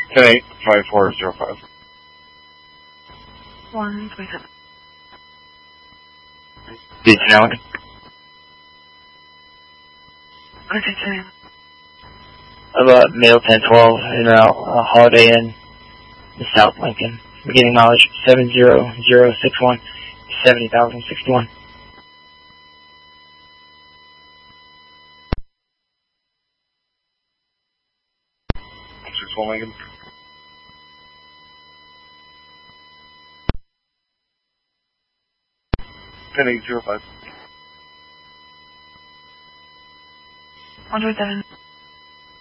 10-8-5405. 127. Beach now. 127. Mail 1012 in Holiday Inn, South Lincoln. Beginning mileage 70061, 70,061. Lincoln. 10-8-05. 127.